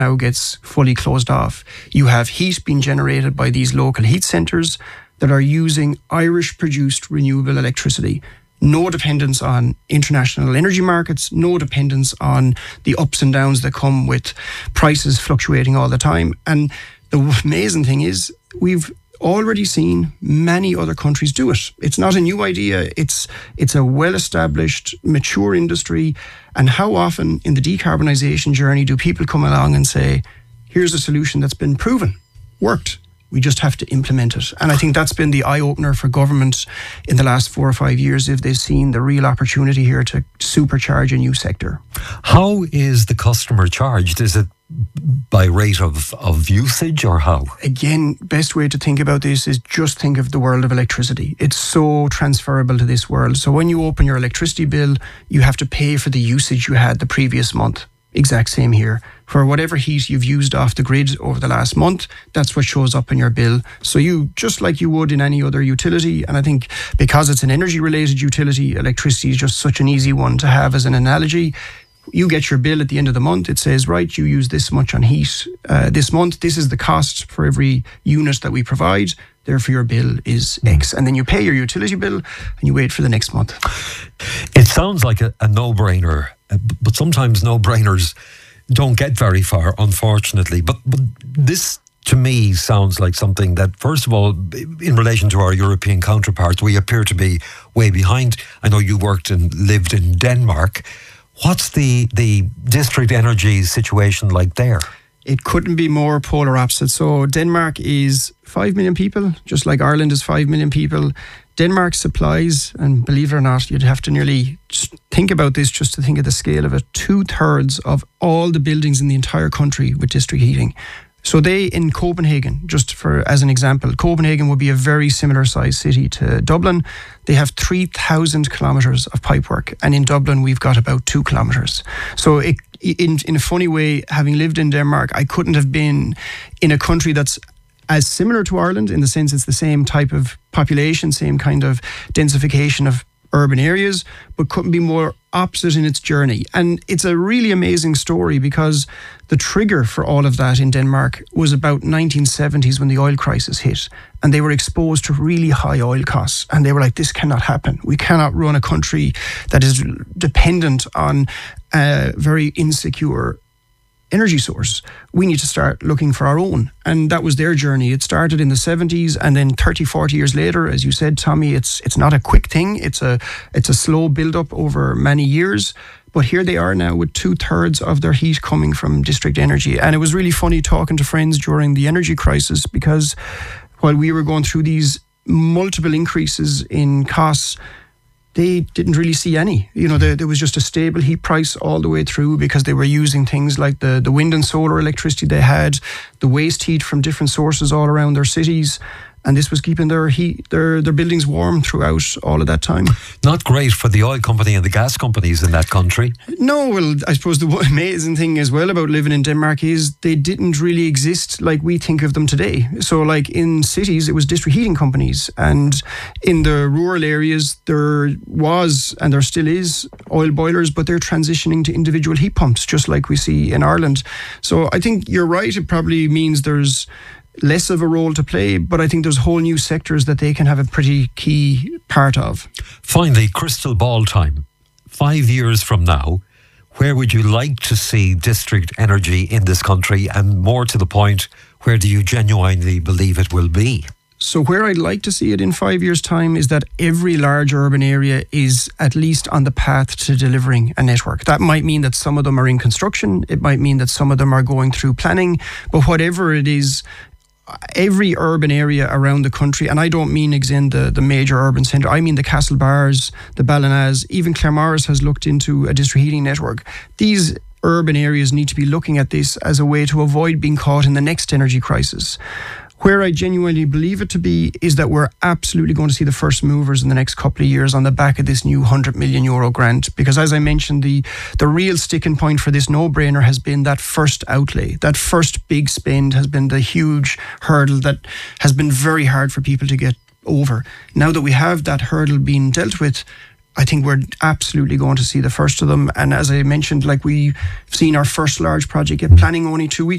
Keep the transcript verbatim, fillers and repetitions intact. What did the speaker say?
now gets fully closed off. You have heat being generated by these local heat centres that are using Irish-produced renewable electricity. No dependence on international energy markets, no dependence on the ups and downs that come with prices fluctuating all the time. And the amazing thing is, we've already seen many other countries do it. It's not a new idea. It's it's a well-established, mature industry. And how often in the decarbonisation journey do people come along and say, here's a solution that's been proven, worked. We just have to implement it. And I think that's been the eye-opener for government in the last four or five years, if they've seen the real opportunity here to supercharge a new sector. How is the customer charged? Is it by rate of, of usage, or how? Again, best way to think about this is just think of the world of electricity. It's so transferable to this world. So when you open your electricity bill, you have to pay for the usage you had the previous month. Exact same here. For whatever heat you've used off the grid over the last month, that's what shows up in your bill. So you, just like you would in any other utility, and I think because it's an energy-related utility, electricity is just such an easy one to have as an analogy. You get your bill at the end of the month. It says, right, you use this much on heat uh, this month. This is the cost for every unit that we provide. Therefore, your bill is X. And then you pay your utility bill and you wait for the next month. It sounds like a, a no-brainer, but sometimes no-brainers don't get very far, unfortunately. But, but this, to me, sounds like something that, first of all, in relation to our European counterparts, we appear to be way behind. I know you worked and lived in Denmark. What's the, the district energy situation like there? It couldn't be more polar opposite. So Denmark is five million people, just like Ireland is five million people. Denmark supplies, and believe it or not, you'd have to nearly think about this just to think of the scale of it, two-thirds of all the buildings in the entire country with district heating. So they, in Copenhagen, just for as an example, Copenhagen would be a very similar sized city to Dublin. They have three thousand kilometres of pipework, and in Dublin we've got about two kilometres. So it, in, in a funny way, having lived in Denmark, I couldn't have been in a country that's as similar to Ireland in the sense it's the same type of population, same kind of densification of urban areas, but couldn't be more opposite in its journey. And it's a really amazing story because the trigger for all of that in Denmark was about nineteen seventies when the oil crisis hit, and they were exposed to really high oil costs, and they were like, this cannot happen. We cannot run a country that is dependent on a very insecure energy source. We need to start looking for our own. And that was their journey. It started in the seventies, and then thirty, forty years later, as you said, Tommy, it's it's not a quick thing. It's a it's a slow build-up over many years. But here they are now with two-thirds of their heat coming from district energy. And it was really funny talking to friends during the energy crisis, because while we were going through these multiple increases in costs, they didn't really see any. You know, there, there was just a stable heat price all the way through because they were using things like the, the wind and solar electricity they had, the waste heat from different sources all around their cities. And this was keeping their heat, their their buildings warm throughout all of that time. Not great for the oil company and the gas companies in that country. No, well, I suppose the amazing thing as well about living in Denmark is they didn't really exist like we think of them today. So like in cities, it was district heating companies. And in the rural areas, there was, and there still is, oil boilers, but they're transitioning to individual heat pumps, just like we see in Ireland. So I think you're right. It probably means there's less of a role to play, but I think there's whole new sectors that they can have a pretty key part of. Finally, crystal ball time. Five years from now, where would you like to see district energy in this country? And more to the point, where do you genuinely believe it will be? So where I'd like to see it in five years' time is that every large urban area is at least on the path to delivering a network. That might mean that some of them are in construction. It might mean that some of them are going through planning. But whatever it is, every urban area around the country, and I don't mean again the, the major urban centre, I mean the Castlebarrs, the Ballinasloe, even Claremorris has looked into a district heating network. These urban areas need to be looking at this as a way to avoid being caught in the next energy crisis. Where I genuinely believe it to be is that we're absolutely going to see the first movers in the next couple of years on the back of this new one hundred million euro grant. Because as I mentioned, the, the real sticking point for this no-brainer has been that first outlay. That first big spend has been the huge hurdle that has been very hard for people to get over. Now that we have that hurdle being dealt with, I think we're absolutely going to see the first of them. And as I mentioned, like we've seen our first large project get planning only two weeks